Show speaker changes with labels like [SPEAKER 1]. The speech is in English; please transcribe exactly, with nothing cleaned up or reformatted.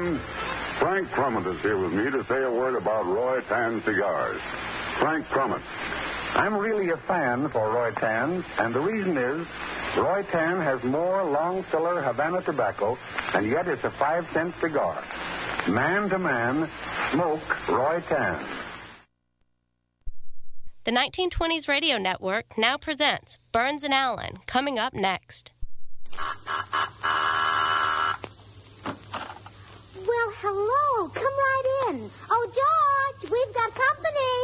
[SPEAKER 1] everyone. Frank Crummett is here with me to say a word about Roy Tan cigars. Frank Crummett.
[SPEAKER 2] I'm really a fan for Roy Tan, and the reason is Roy Tan has more long-filler Havana tobacco, and yet it's a five-cent cigar. Man to man, smoke Roy Tan.
[SPEAKER 3] The nineteen twenties Radio Network now presents Burns and Allen, coming up next.
[SPEAKER 4] Well, hello. Come right in. Oh, George, we've got company.